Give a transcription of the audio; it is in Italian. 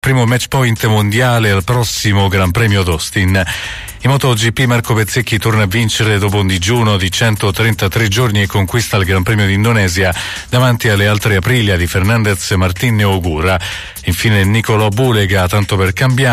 primo match point mondiale al prossimo Gran Premio d'Austin. In MotoGP Marco Bezzecchi torna a vincere dopo un digiuno di 133 giorni e conquista il Gran Premio d'Indonesia davanti alle altre Aprilia di Fernandez, Martin e Ogura. Infine Nicolò Bulega, tanto per cambiare.